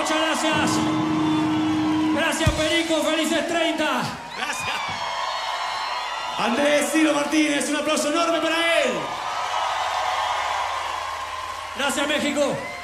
muchas gracias. Gracias, Perico, felices 30. Gracias. Andrés Ciro Martínez, un aplauso enorme para él. Gracias, México.